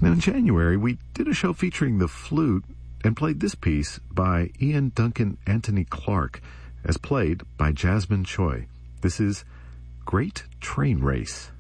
Now, in January, we did a show featuring the flute and played this piece by Ian Duncan Anthony Clark, as played by Jasmine Choi. This is Great Train Race.